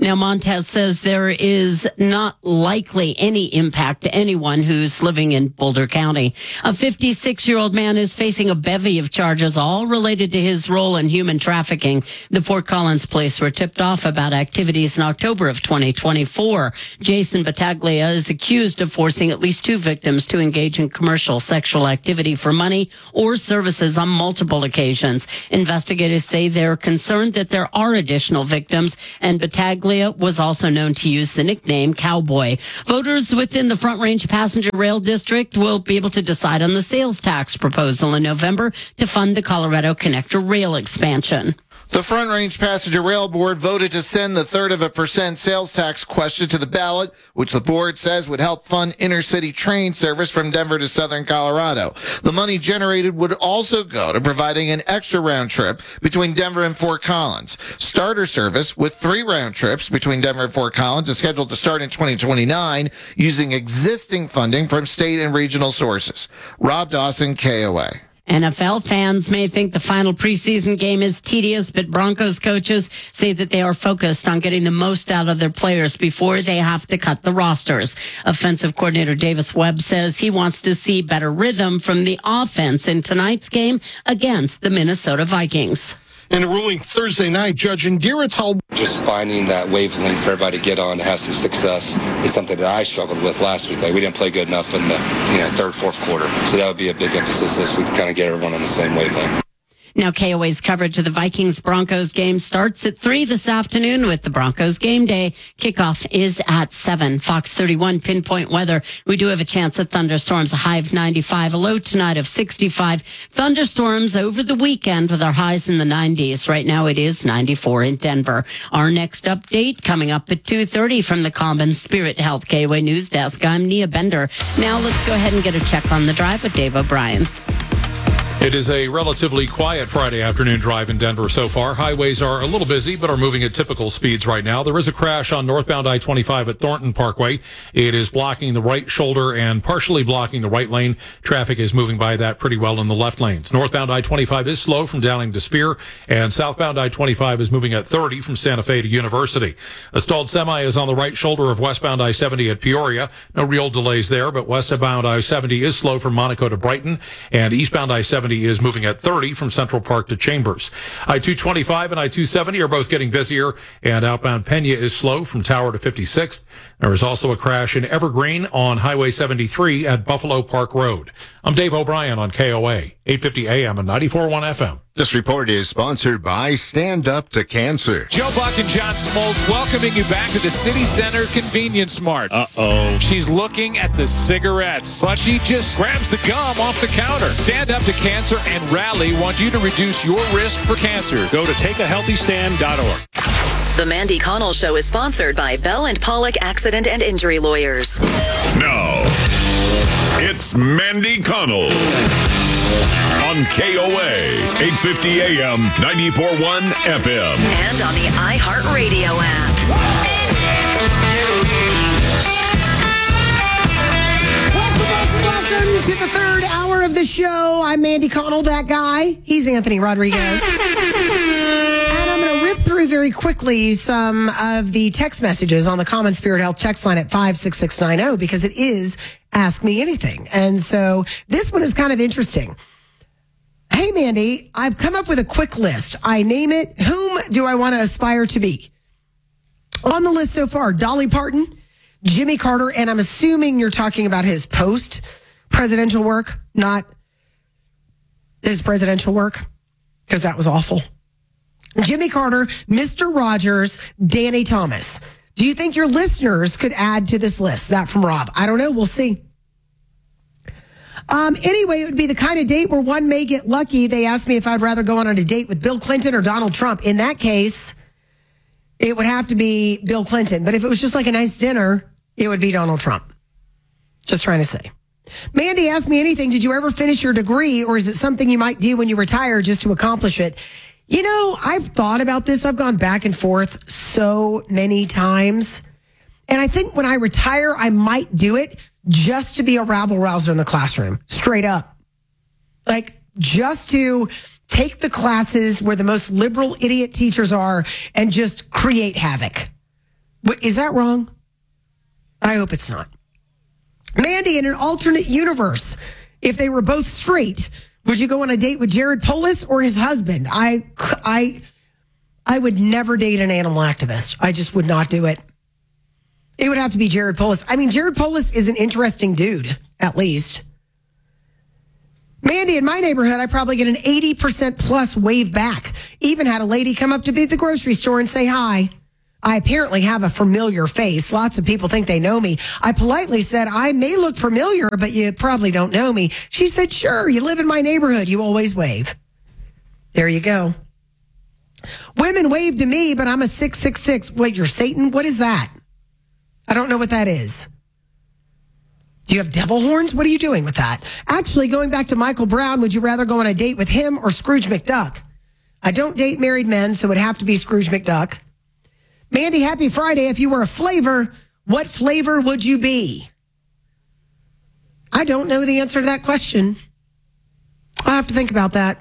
Now, Montez says there is not likely any impact to anyone who's living in Boulder County. A 56-year-old man is facing a bevy of charges, all related to his role in human trafficking. The Fort Collins police were tipped off about activities in October of 2024. Jason Battaglia is accused of forcing at least 2 victims to engage in commercial sexual activity for money or services on multiple occasions. Investigators say they're concerned that there are additional victims, and Battaglia was also known to use the nickname Cowboy. Voters within the Front Range Passenger Rail District will be able to decide on the sales tax proposal in November to fund the Colorado Connector Rail expansion. The Front Range Passenger Rail Board voted to send the 0.33% sales tax question to the ballot, which the board says would help fund intercity train service from Denver to southern Colorado. The money generated would also go to providing an extra round trip between Denver and Fort Collins. Starter service with 3 round trips between Denver and Fort Collins is scheduled to start in 2029 using existing funding from state and regional sources. Rob Dawson, KOA. NFL fans may think the final preseason game is tedious, but Broncos coaches say that they are focused on getting the most out of their players before they have to cut the rosters. Offensive coordinator Davis Webb says he wants to see better rhythm from the offense in tonight's game against the Minnesota Vikings. In a ruling Thursday night, Judge Indira told... Just finding that wavelength for everybody to get on to have some success is something that I struggled with last week. Like, we didn't play good enough in the third, fourth quarter. So that would be a big emphasis this week to kind of get everyone on the same wavelength. Now, KOA's coverage of the Vikings-Broncos game starts at 3 this afternoon with the Broncos game day. Kickoff is at 7. Fox 31 pinpoint weather. We do have a chance of thunderstorms, a high of 95, a low tonight of 65. Thunderstorms over the weekend with our highs in the 90s. Right now it is 94 in Denver. Our next update coming up at 2:30 from the Common Spirit Health KOA News Desk. I'm Nia Bender. Now let's go ahead and get a check on the drive with Dave O'Brien. It is a relatively quiet Friday afternoon drive in Denver so far. Highways are a little busy, but are moving at typical speeds right now. There is a crash on northbound I-25 at Thornton Parkway. It is blocking the right shoulder and partially blocking the right lane. Traffic is moving by that pretty well in the left lanes. Northbound I-25 is slow from Downing to Spear, and southbound I-25 is moving at 30 from Santa Fe to University. A stalled semi is on the right shoulder of westbound I-70 at Peoria. No real delays there, but westbound I-70 is slow from Monaco to Brighton, and eastbound I-70 is moving at 30 from Central Park to Chambers. I-225 and I-270 are both getting busier, and outbound Pena is slow from Tower to 56th. There is also a crash in Evergreen on Highway 73 at Buffalo Park Road. I'm Dave O'Brien on KOA, 850 AM and 94.1 FM. This report is sponsored by Stand Up to Cancer. Joe Buck and John Smoltz welcoming you back to the City Center Convenience Mart. Uh-oh. She's looking at the cigarettes, but she just grabs the gum off the counter. Stand Up to Cancer and Rally want you to reduce your risk for cancer. Go to takeahealthystand.org. The Mandy Connell Show is sponsored by Bell and Pollock Accident and Injury Lawyers. Now, it's Mandy Connell on KOA, 850 AM, 94.1 FM. And on the iHeartRadio app. Welcome to the third hour of the show. I'm Mandy Connell, that guy. He's Anthony Rodriguez. And I'm going to rip through very quickly some of the text messages on the Common Spirit Health text line at 56690 because it is Ask Me Anything. And so this one is kind of interesting. Hey, Mandy, I've come up with a quick list. I name it, whom do I want to aspire to be? On the list so far, Dolly Parton, Jimmy Carter, and I'm assuming you're talking about his post-presidential work, not his presidential work, because that was awful. Jimmy Carter, Mr. Rogers, Danny Thomas. Do you think your listeners could add to this list? That from Rob. I don't know. We'll see. Anyway, it would be the kind of date where one may get lucky. They asked me if I'd rather go on a date with Bill Clinton or Donald Trump. In that case, it would have to be Bill Clinton. But if it was just like a nice dinner, it would be Donald Trump. Just trying to say. Mandy asked me anything. Did you ever finish your degree, or is it something you might do when you retire just to accomplish it? You know, I've thought about this. I've gone back and forth so many times. And I think when I retire, I might do it just to be a rabble-rouser in the classroom. Straight up. Like, just to take the classes where the most liberal idiot teachers are and just create havoc. Is that wrong? I hope it's not. Mandy, in an alternate universe, if they were both straight, would you go on a date with Jared Polis or his husband? I would never date an animal activist. I just would not do it. It would have to be Jared Polis. I mean, Jared Polis is an interesting dude, at least. Mandy, in my neighborhood, I probably get an 80% plus wave back. Even had a lady come up to me at the grocery store and say hi. I apparently have a familiar face. Lots of people think they know me. I politely said, I may look familiar, but you probably don't know me. She said, sure, you live in my neighborhood. You always wave. There you go. Women wave to me, but I'm a 666. Wait, you're Satan? What is that? I don't know what that is. Do you have devil horns? What are you doing with that? Actually, going back to Michael Brown, would you rather go on a date with him or Scrooge McDuck? I don't date married men, so it would have to be Scrooge McDuck. Mandy, happy Friday. If you were a flavor, what flavor would you be? I don't know the answer to that question. I'll have to think about that.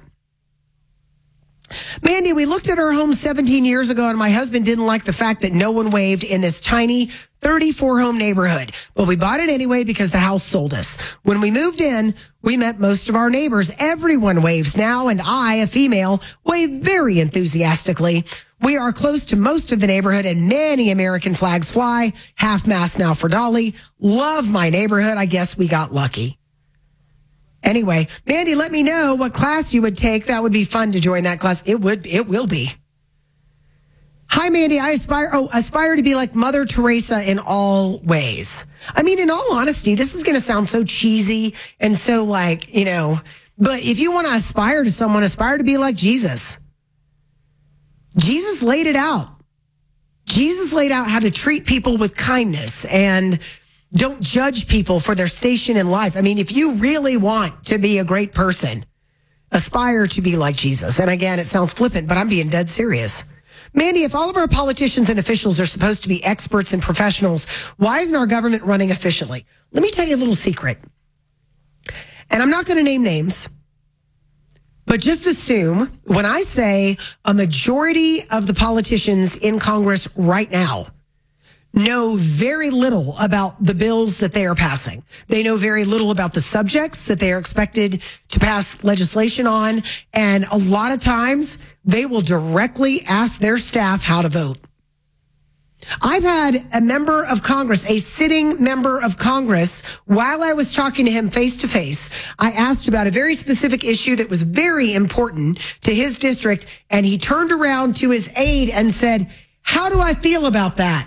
Mandy, we looked at our home 17 years ago, and my husband didn't like the fact that no one waved in this tiny 34-home neighborhood. But we bought it anyway because the house sold us. When we moved in, we met most of our neighbors. Everyone waves now, and I, a female, wave very enthusiastically. We are close to most of the neighborhood, and many American flags fly. Half-mast now for Dolly. Love my neighborhood. I guess we got lucky. Anyway, Mandy, let me know what class you would take. That would be fun to join that class. It will be. Hi, Mandy. I aspire to be like Mother Teresa in all ways. I mean, in all honesty, this is going to sound so cheesy and so but if you want to aspire to someone, aspire to be like Jesus. Jesus laid it out. Jesus laid out how to treat people with kindness and don't judge people for their station in life. I mean, if you really want to be a great person, aspire to be like Jesus. And again, it sounds flippant, but I'm being dead serious. Mandy, if all of our politicians and officials are supposed to be experts and professionals, why isn't our government running efficiently? Let me tell you a little secret. And I'm not going to name names, but just assume when I say a majority of the politicians in Congress right now know very little about the bills that they are passing. They know very little about the subjects that they are expected to pass legislation on. And a lot of times they will directly ask their staff how to vote. I've had a member of Congress, a sitting member of Congress, while I was talking to him face to face, I asked about a very specific issue that was very important to his district. And he turned around to his aide and said, how do I feel about that?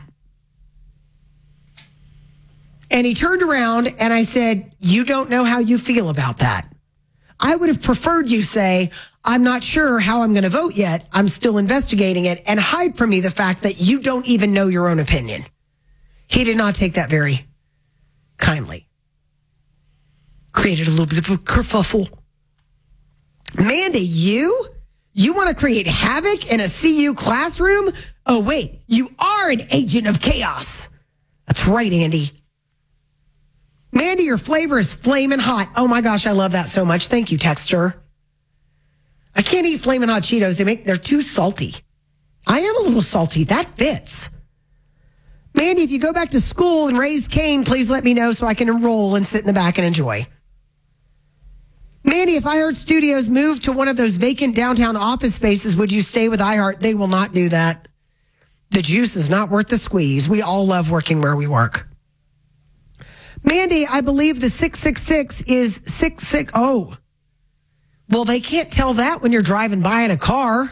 And he turned around and I said, you don't know how you feel about that. I would have preferred you say, I'm not sure how I'm going to vote yet. I'm still investigating it, and hide from me the fact that you don't even know your own opinion. He did not take that very kindly. Created a little bit of a kerfuffle. Mandy, you want to create havoc in a CU classroom? Oh, wait, you are an agent of chaos. That's right, Andy. Mandy, your flavor is flaming hot. Oh my gosh, I love that so much. Thank you, Texter. I can't eat flaming hot Cheetos. They're too salty. I am a little salty. That fits. Mandy, if you go back to school and raise Cain, please let me know so I can enroll and sit in the back and enjoy. Mandy, if iHeart Studios moved to one of those vacant downtown office spaces, would you stay with iHeart? They will not do that. The juice is not worth the squeeze. We all love working where we work. Mandy, I believe the 666 is 660. Well, they can't tell that when you're driving by in a car.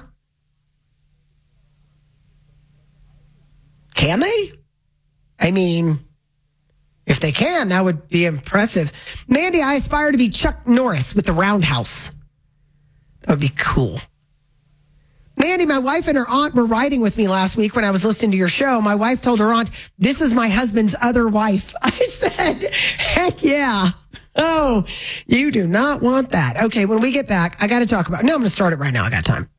Can they? I mean, if they can, that would be impressive. Mandy, I aspire to be Chuck Norris with the Roundhouse. That would be cool. Mandy, my wife and her aunt were riding with me last week when I was listening to your show. My wife told her aunt, this is my husband's other wife. I said, heck yeah. Oh, you do not want that. Okay, when we get back, I got to talk about, no, I'm going to start it right now. I got time.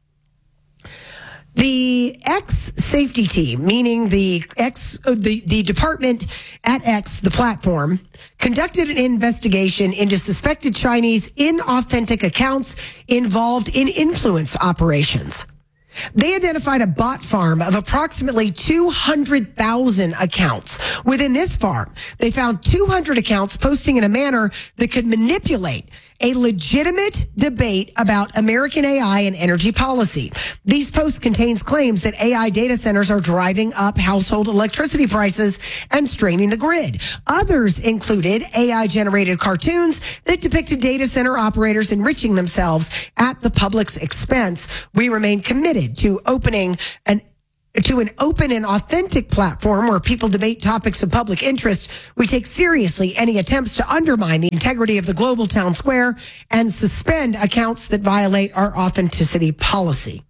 The X safety team, meaning the department at X, the platform, conducted an investigation into suspected Chinese inauthentic accounts involved in influence operations. They identified a bot farm of approximately 200,000 accounts. Within this farm, they found 200 accounts posting in a manner that could manipulate a legitimate debate about American AI and energy policy. These posts contains claims that AI data centers are driving up household electricity prices and straining the grid. Others included AI-generated cartoons that depicted data center operators enriching themselves at the public's expense. We remain committed to an open and authentic platform where people debate topics of public interest. We take seriously any attempts to undermine the integrity of the global town square and suspend accounts that violate our authenticity policy.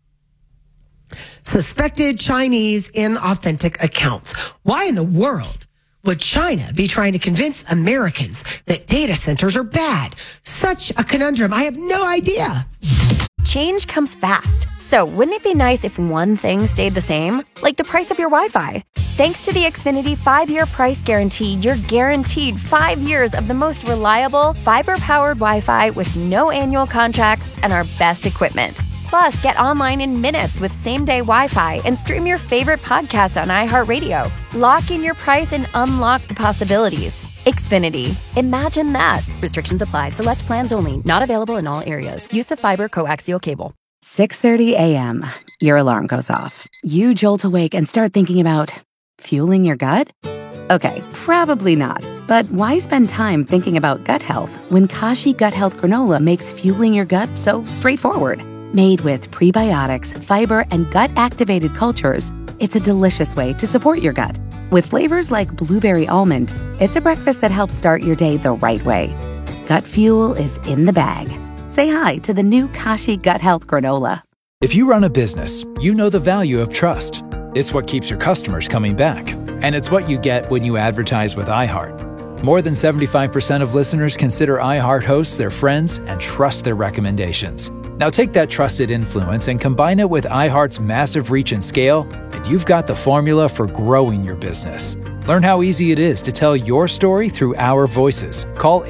Suspected Chinese inauthentic accounts. Why in the world would China be trying to convince Americans that data centers are bad? Such a conundrum. I have no idea. Change comes fast. So wouldn't it be nice if one thing stayed the same? Like the price of your Wi-Fi. Thanks to the Xfinity 5-year price guarantee, you're guaranteed 5 years of the most reliable, fiber-powered Wi-Fi with no annual contracts and our best equipment. Plus, get online in minutes with same-day Wi-Fi and stream your favorite podcast on iHeartRadio. Lock in your price and unlock the possibilities. Xfinity. Imagine that. Restrictions apply. Select plans only. Not available in all areas. Use of fiber coaxial cable. 6:30 a.m. Your alarm goes off. You jolt awake and start thinking about fueling your gut? Okay, probably not. But why spend time thinking about gut health when Kashi Gut Health Granola makes fueling your gut so straightforward? Made with prebiotics, fiber, and gut-activated cultures, it's a delicious way to support your gut. With flavors like blueberry almond, it's a breakfast that helps start your day the right way. Gut fuel is in the bag. Say hi to the new Kashi Gut Health Granola. If you run a business, you know the value of trust. It's what keeps your customers coming back. And it's what you get when you advertise with iHeart. More than 75% of listeners consider iHeart hosts their friends and trust their recommendations. Now take that trusted influence and combine it with iHeart's massive reach and scale, and you've got the formula for growing your business. Learn how easy it is to tell your story through our voices. Call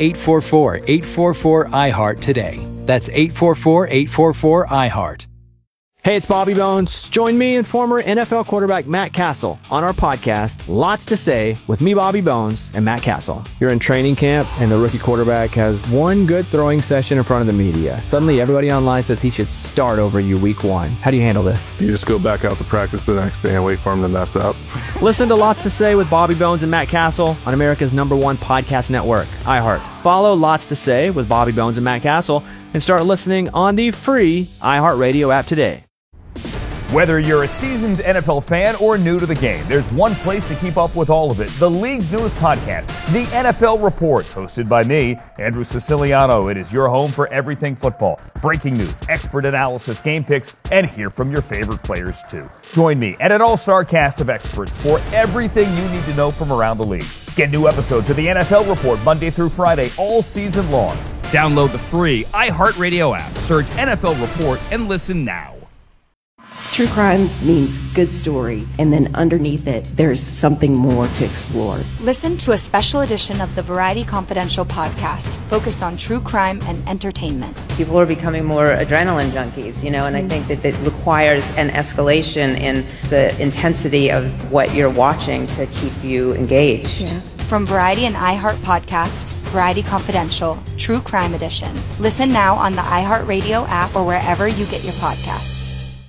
844-844-iHeart today. That's 844-844-iHeart. Hey, it's Bobby Bones. Join me and former NFL quarterback Matt Castle on our podcast, Lots to Say, with me, Bobby Bones, and Matt Castle. You're in training camp, and the rookie quarterback has one good throwing session in front of the media. Suddenly, everybody online says he should start over you week one. How do you handle this? You just go back out to practice the next day and wait for him to mess up. Listen to Lots to Say with Bobby Bones and Matt Castle on America's #1 podcast network, iHeart. Follow Lots to Say with Bobby Bones and Matt Castle and start listening on the free iHeartRadio app today. Whether you're a seasoned NFL fan or new to the game, there's one place to keep up with all of it. The league's newest podcast, The NFL Report, hosted by me, Andrew Siciliano. It is your home for everything football. Breaking news, expert analysis, game picks, and hear from your favorite players too. Join me and an all-star cast of experts for everything you need to know from around the league. Get new episodes of The NFL Report Monday through Friday all season long. Download the free iHeartRadio app. Search NFL Report and listen now. True crime means good story, and then underneath it, there's something more to explore. Listen to a special edition of the Variety Confidential podcast focused on true crime and entertainment. People are becoming more adrenaline junkies, and I think that it requires an escalation in the intensity of what you're watching to keep you engaged. Yeah. From Variety and iHeart podcasts, Variety Confidential, True Crime Edition. Listen now on the iHeartRadio app or wherever you get your podcasts.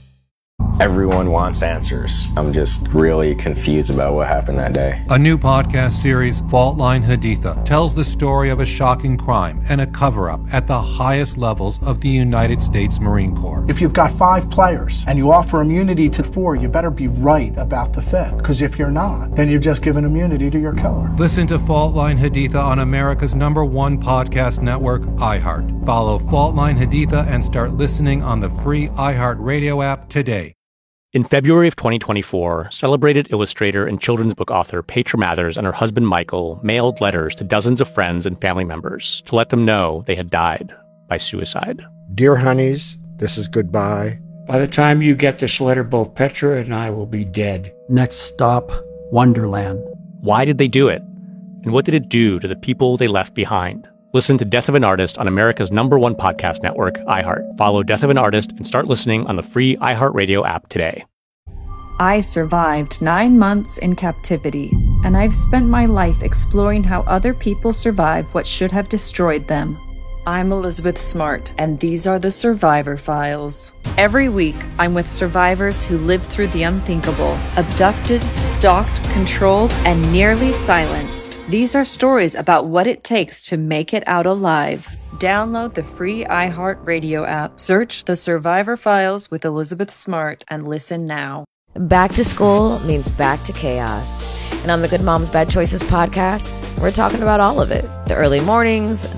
Everyone wants answers. I'm just really confused about what happened that day. A new podcast series, Fault Line Haditha, tells the story of a shocking crime and a cover-up at the highest levels of the United States Marine Corps. If you've got 5 players and you offer immunity to 4, you better be right about the 5th. Because if you're not, then you've just given immunity to your killer. Listen to Fault Line Haditha on America's #1 podcast network, iHeart. Follow Fault Line Haditha and start listening on the free iHeart Radio app today. In February of 2024, celebrated illustrator and children's book author Petra Mathers and her husband Michael mailed letters to dozens of friends and family members to let them know they had died by suicide. Dear honeys, this is goodbye. By the time you get this letter, both Petra and I will be dead. Next stop, Wonderland. Why did they do it? And what did it do to the people they left behind? Listen to Death of an Artist on America's #1 podcast network, iHeart. Follow Death of an Artist and start listening on the free iHeartRadio app today. I survived 9 months in captivity, and I've spent my life exploring how other people survive what should have destroyed them. I'm Elizabeth Smart, and these are the Survivor Files. Every week, I'm with survivors who lived through the unthinkable, abducted, stalked, controlled, and nearly silenced. These are stories about what it takes to make it out alive. Download the free iHeartRadio app, search The Survivor Files with Elizabeth Smart, and listen now. Back to school means back to chaos. And on the Good Moms Bad Choices podcast, we're talking about all of it. The early mornings,